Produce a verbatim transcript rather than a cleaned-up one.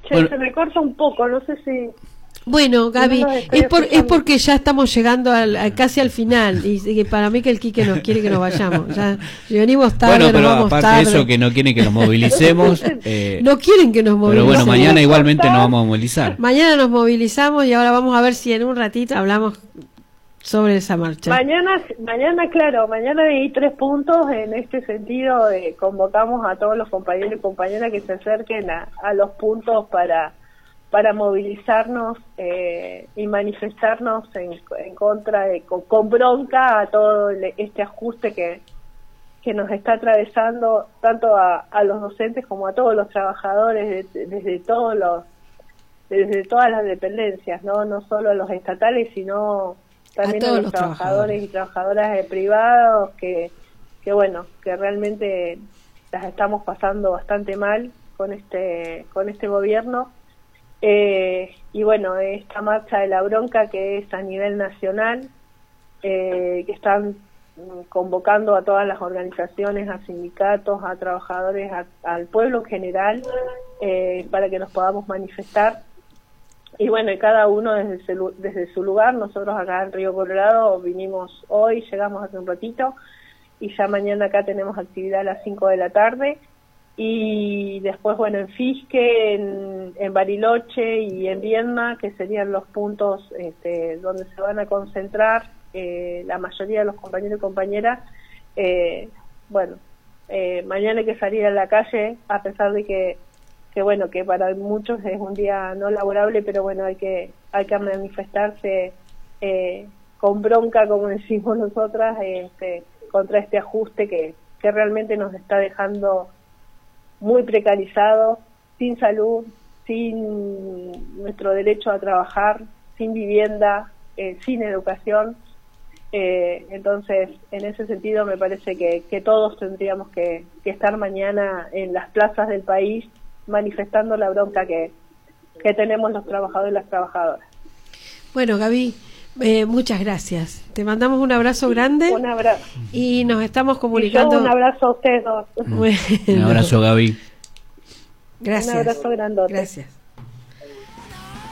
Che, bueno, se me corta un poco, no sé si... Bueno, Gaby, no es, por, es porque ya estamos llegando al, a, casi al final y, y para mí que el Quique nos quiere que nos vayamos. Ya, si venimos tarde, bueno, pero nos vamos aparte tarde. de eso, que no quieren que nos movilicemos. eh, no quieren que nos movilicemos. Pero bueno, mañana igualmente nos vamos a movilizar. Mañana nos movilizamos y ahora vamos a ver si en un ratito hablamos sobre esa marcha. Mañana, mañana claro, mañana hay tres puntos en este sentido. Eh, convocamos a todos los compañeros y compañeras que se acerquen a, a los puntos para... para movilizarnos eh, y manifestarnos en, en contra de, con, con bronca a todo este ajuste que, que nos está atravesando tanto a, a los docentes como a todos los trabajadores de, desde todos los desde todas las dependencias, no no solo a los estatales sino también a, a los, los trabajadores, trabajadores y trabajadoras de privados que que bueno que realmente las estamos pasando bastante mal con este con este gobierno. Eh, y bueno, esta marcha de la bronca que es a nivel nacional, eh, que están convocando a todas las organizaciones, a sindicatos, a trabajadores, a, al pueblo en general, eh, para que nos podamos manifestar. Y bueno, y cada uno desde, su, desde su lugar. Nosotros acá en Río Colorado vinimos hoy, llegamos hace un ratito, y ya mañana acá tenemos actividad a las cinco de la tarde. Y después, bueno, en Fisque, en, en Bariloche y en Viedma, que serían los puntos este, donde se van a concentrar eh, la mayoría de los compañeros y compañeras. Eh, bueno, eh, mañana hay que salir a la calle, a pesar de que, que, bueno, que para muchos es un día no laborable, pero bueno, hay que, hay que manifestarse eh, con bronca, como decimos nosotras, este, contra este ajuste que, que realmente nos está dejando muy precarizado, sin salud, sin nuestro derecho a trabajar, sin vivienda, eh, sin educación. Eh, entonces, en ese sentido, me parece que, que todos tendríamos que, que estar mañana en las plazas del país manifestando la bronca que, que tenemos los trabajadores y las trabajadoras. Bueno, Gaby, eh, muchas gracias. Te mandamos un abrazo grande. Un abrazo. Y nos estamos comunicando. Y yo un abrazo a ustedes dos. Bueno. Un abrazo, Gaby. Gracias. Un abrazo grandote. Gracias.